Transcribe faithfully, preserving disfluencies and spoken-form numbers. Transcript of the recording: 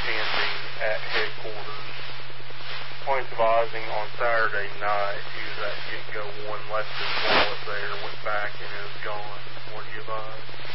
attending at headquarters. Points advising on Saturday night, he was at get-go one, left his wallet there, went back, and it was gone. What do you advise?